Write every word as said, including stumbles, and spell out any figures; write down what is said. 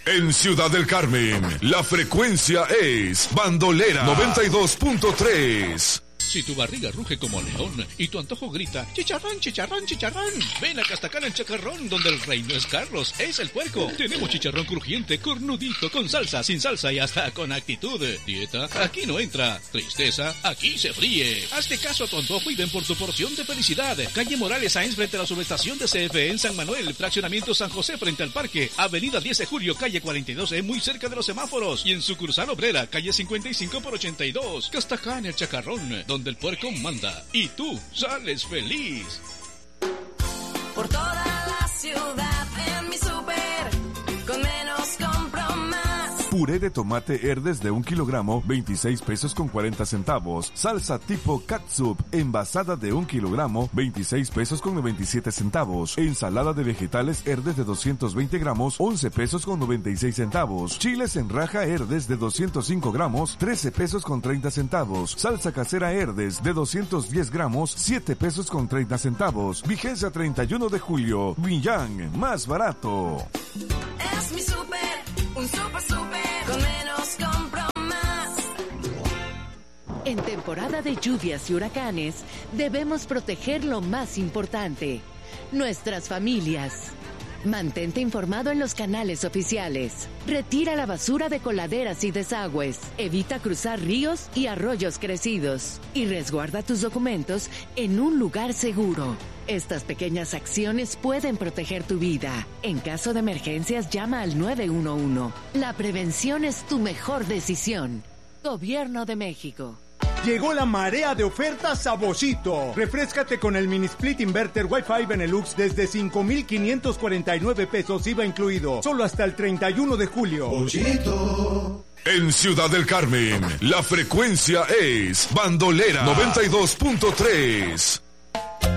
En Ciudad del Carmen, la frecuencia es Bandolera noventa y dos punto tres. Si tu barriga ruge como león y tu antojo grita chicharrón, chicharrón, chicharrón, ven a Castacar el Chacarrón, donde el rey no es Carlos, es el puerco. Tenemos chicharrón crujiente, cornudito, con salsa, sin salsa y hasta con actitud. Dieta, aquí no entra. Tristeza, aquí se fríe. Hazte caso a tu antojo y ven por tu porción de felicidad. Calle Morales Sáenz frente a la subestación de C F E en San Manuel. Fraccionamiento San José frente al parque. Avenida diez de julio, calle cuarenta y dos E, muy cerca de los semáforos. Y en sucursal obrera, calle cincuenta y cinco por ochenta y dos. Castacar el Chacarrón, donde el puerco manda y tú sales feliz. Por toda la ciudad en mi súper, con menos compro más. Puré de tomate Herdes de un kilogramo, veintiséis pesos con cuarenta centavos. Salsa tipo catsup, envasada de un kilogramo, veintiséis pesos con noventa y siete centavos. Ensalada de vegetales Herdes de doscientos veinte gramos, once pesos con noventa y seis centavos. Chiles en raja Herdes de doscientos cinco gramos, trece pesos con treinta centavos. Salsa casera Herdes de doscientos diez gramos, siete pesos con treinta centavos. Vigencia treinta y uno de julio. Millán, más barato. Es mi súper, un súper súper, con menos compro más. En temporada de lluvias y huracanes, debemos proteger lo más importante, nuestras familias. Mantente informado en los canales oficiales. Retira la basura de coladeras y desagües. Evita cruzar ríos y arroyos crecidos. Y resguarda tus documentos en un lugar seguro. Estas pequeñas acciones pueden proteger tu vida. En caso de emergencias, llama al nueve uno uno. La prevención es tu mejor decisión. Gobierno de México. Llegó la marea de ofertas a Boschito. Refréscate con el mini split inverter Wi-Fi Benelux desde cinco mil quinientos cuarenta y nueve pesos I V A incluido. Solo hasta el treinta y uno de julio. Boschito. En Ciudad del Carmen, la frecuencia es Bandolera noventa y dos punto tres.